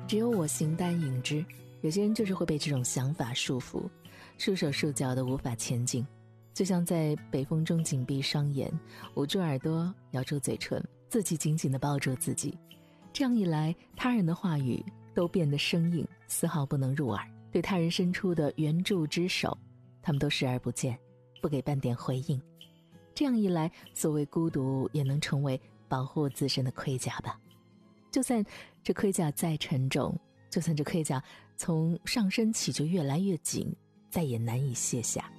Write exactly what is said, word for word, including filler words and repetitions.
只有我形单影只。有些人就是会被这种想法束缚，束手束脚的无法前进，就像在北风中紧闭双眼，捂住耳朵，咬住嘴唇，自己紧紧地抱住自己。这样一来，他人的话语都变得生硬，丝毫不能入耳，对他人伸出的援助之手，他们都视而不见，不给半点回应。这样一来，所谓孤独也能成为保护自身的盔甲吧。就算这盔甲再沉重，就算这盔甲从上身起就越来越紧，再也难以卸下。